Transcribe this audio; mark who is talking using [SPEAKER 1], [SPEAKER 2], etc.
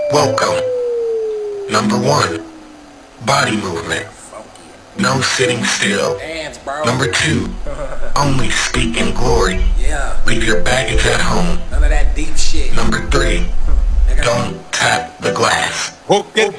[SPEAKER 1] Welcome. Number 1, body movement. No sitting still.
[SPEAKER 2] Hands, bro.
[SPEAKER 1] Number 2, only speak in glory.
[SPEAKER 2] Yeah.
[SPEAKER 1] Leave your baggage at home.
[SPEAKER 2] None of that deep shit.
[SPEAKER 1] Number 3,
[SPEAKER 2] Nigga.
[SPEAKER 1] don't tap the glass.